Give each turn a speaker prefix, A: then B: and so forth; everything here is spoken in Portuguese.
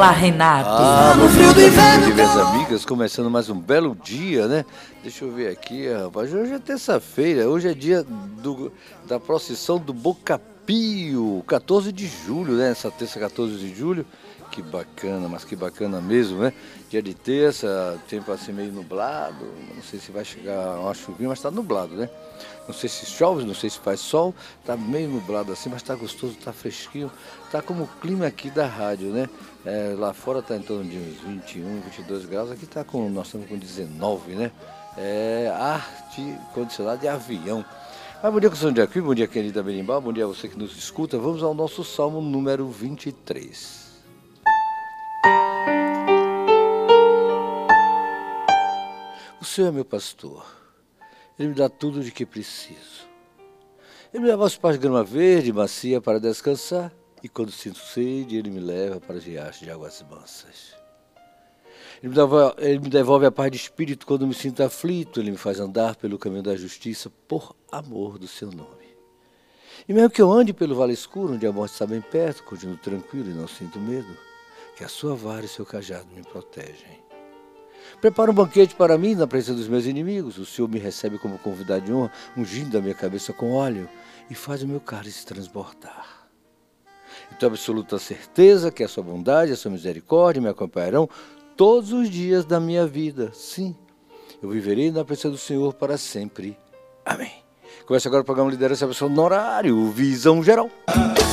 A: Fala, Renato.
B: No frio do inverno, minhas amigas, começando mais um belo dia, né? Deixa eu ver aqui, rapaz. Hoje é terça-feira, hoje é dia da procissão do Boca-Pio, 14 de julho, né? Essa terça, 14 de julho. Que bacana, mas que bacana mesmo, né? Dia de terça, tempo assim meio nublado. Não sei se vai chegar uma chuvinha, mas tá nublado, né? Não sei se chove, não sei se faz sol. Tá meio nublado assim, mas tá gostoso, tá fresquinho. Tá como o clima aqui da rádio, né? Lá fora tá em torno de uns 21, 22 graus. Aqui tá com, nós estamos com 19, né? Ar-condicionado de avião. Mas bom dia, Constituição de Aqui, bom dia, querida Berimbau, bom dia a você que nos escuta. Vamos ao nosso salmo número 23. O Senhor é meu pastor, Ele me dá tudo de que preciso. Ele me leva aos pás de grama verde, macia para descansar, e quando sinto sede, Ele me leva para os riachos de águas mansas. Ele me devolve a paz de espírito quando me sinto aflito, Ele me faz andar pelo caminho da justiça por amor do seu nome. E mesmo que eu ande pelo vale escuro, onde a morte está bem perto, continuo tranquilo e não sinto medo, que a sua vara e seu cajado me protegem. Prepara um banquete para mim na presença dos meus inimigos. O Senhor me recebe como convidado de honra, ungindo a minha cabeça com óleo e faz o meu cálice transbordar. Eu tenho absoluta certeza que a sua bondade e a sua misericórdia me acompanharão todos os dias da minha vida. Sim, eu viverei na presença do Senhor para sempre. Amém. Começa agora o programa Liderança Pessoal no horário Visão Geral.